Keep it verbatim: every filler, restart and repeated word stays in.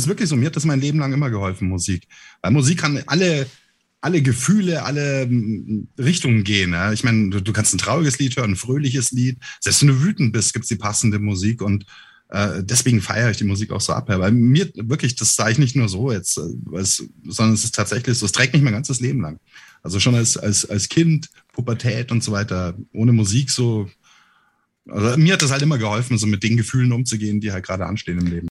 ist wirklich so. Mir hat das mein Leben lang immer geholfen, Musik. Weil Musik kann alle, alle Gefühle, alle mm, Richtungen gehen. Ja? Ich meine, du, du kannst ein trauriges Lied hören, ein fröhliches Lied. Selbst wenn du wütend bist, gibt's die passende Musik. Und äh, deswegen feiere ich die Musik auch so ab. Ja? Weil mir wirklich, das sage ich nicht nur so jetzt, äh, weil es, sondern es ist tatsächlich so, es trägt mich mein ganzes Leben lang. Also schon als, als, als Kind, Pubertät und so weiter, ohne Musik so. Also mir hat das halt immer geholfen, so mit den Gefühlen umzugehen, die halt gerade anstehen im Leben.